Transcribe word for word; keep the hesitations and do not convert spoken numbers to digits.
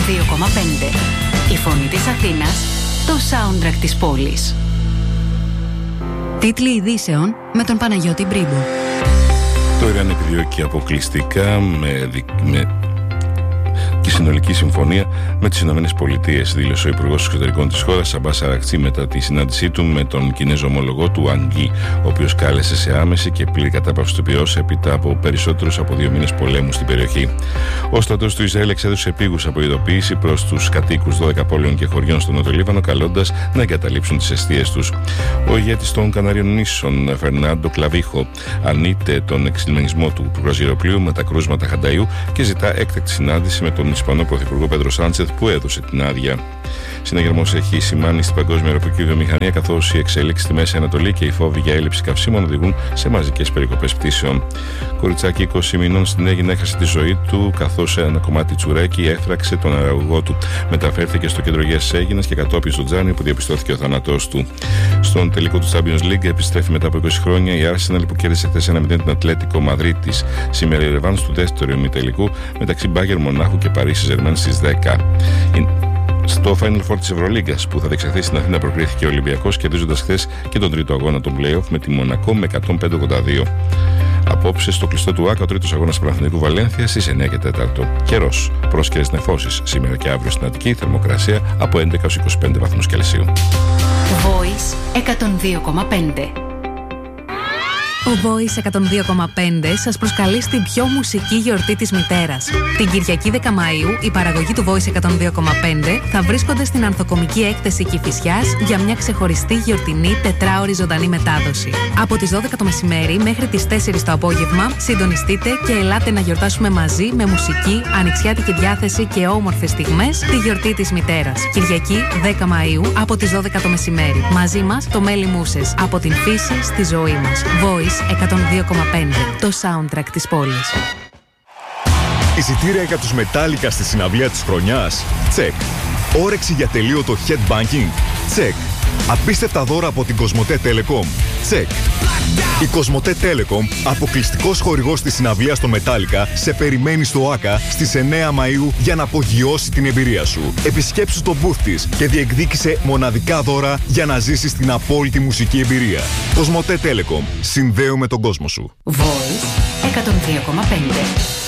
δύο κόμμα πέντε. Η φωνή της Αθήνας, το soundtrack της πόλης. Τίτλοι ειδήσεων με τον Παναγιώτη Μπρίμπο. Το Ιράν επιδιώκει αποκλειστικά με, με τη συνολική συμφωνία με τις Ηνωμένες Πολιτείες, δήλωσε ο Υπουργός Εξωτερικών της χώρας Αμπάς Αρακτσί μετά τη συνάντησή του με τον Κινέζο ομολογό του Ουαν Γκι, ο οποίος κάλεσε σε άμεση και πλήρη κατάπαυση του πυρός έπειτα από περισσότερους από δύο μήνες πολέμου στην περιοχή. Ο στρατός του Ισραήλ εξέδωσε επίγουσα προειδοποίηση προς τους κατοίκους δώδεκα πόλεων και χωριών στο Νότιο Λίβανο, καλώντας να εγκαταλείψουν τις εστίες τους. Ο ηγέτης των Καναρίων νήσων, Φερνάντο Κλαβίχο, αρνείται τον εξυλμενισμό του κρουαζιεροπλοίου με τα κρούσματα Χανταϊού και ζητά έκτακτη συνάντηση με τον Ισπανό Πρωθυπουργό Πέντρο Σάντσεθ που έδωσε την άδεια. Συναγερμός έχει σημάνει στην παγκόσμια αεροπορική βιομηχανία, καθώς η εξέλιξη στη Μέση Ανατολή και οι φόβοι για έλλειψη καυσίμων οδηγούν σε μαζικές περικοπές πτήσεων. Κοριτσάκι είκοσι μηνών στην Αίγυπτο έχασε τη ζωή του, καθώς ένα κομμάτι τσουρέκι έφραξε τον αραγωγό του. Μεταφέρθηκε στο κέντρο υγείας της Αίγινας και κατόπιν στο Τζάνι, που διαπιστώθηκε ο θάνατός του. Στον τελικό του Champions League επιστρέφει μετά από είκοσι χρόνια η Arsenal, που κέρδισε χθες ένα μηδέν την Ατλέτικο Μαδρίτης. Σήμερα η ρεβάνς του δεύτερου ημιτελικού μεταξύ Μπάγερ Μονάχου και Παρίσι Ζερμέν στις δέκα. Στο Final Four της Ευρωλίγκας που θα διεξαχθεί στην Αθήνα προκρίθηκε ο Ολυμπιακός, κερδίζοντας χθες και τον τρίτο αγώνα των play-off με τη Μονακό με εκατόν πέντε ογδόντα δύο. Απόψε στο κλειστό του ΆΚΑ ο τρίτος αγώνας του Παναθηναϊκού Βαλένθια στις εννιά και τέσσερα. Καιρός. Πρόσκαιρες νεφώσεις σήμερα και αύριο στην Αττική, θερμοκρασία από έντεκα έως είκοσι πέντε βαθμούς Κελσίου. Voice εκατόν δύο κόμμα πέντε. Ο Voice εκατόν δύο κόμμα πέντε σας προσκαλεί στην πιο μουσική γιορτή της μητέρας. Την Κυριακή δέκα Μαΐου, η παραγωγή του Voice εκατόν δύο κόμμα πέντε θα βρίσκονται στην ανθοκομική έκθεση Κηφισιάς για μια ξεχωριστή γιορτινή τετράωρη ζωντανή μετάδοση. Από τις δώδεκα το μεσημέρι μέχρι τις τέσσερις το απόγευμα, συντονιστείτε και ελάτε να γιορτάσουμε μαζί με μουσική, ανοιξιάτικη διάθεση και όμορφες στιγμές τη γιορτή της μητέρας. Κυριακή δέκα Μαΐου από τις δώδεκα το μεσημέρι. Μαζί μας το Μέλι Μούσες, από την φύση στη ζωή μας. Voice εκατόν δύο κόμμα πέντε, το soundtrack της πόλης. Εισιτήρια για τους Metallica στη συναυλία της χρονιάς? Τσεκ. Όρεξη για τελείωτο headbanking? Τσεκ. Απίστευτα δώρα από την Κοσμοτέ Telecom? Τσεκ. Η Κοσμοτέ Telecom, αποκλειστικός χορηγός της συναυλίας των Metallica, σε περιμένει στο ΆΚΑ στις εννέα Μαΐου για να απογειώσει την εμπειρία σου. Επισκέψου το booth της και διεκδίκησε μοναδικά δώρα για να ζήσεις την απόλυτη μουσική εμπειρία. Κοσμοτέ Telecom. Συνδέουμε τον κόσμο σου. Voice εκατόν δύο κόμμα πέντε.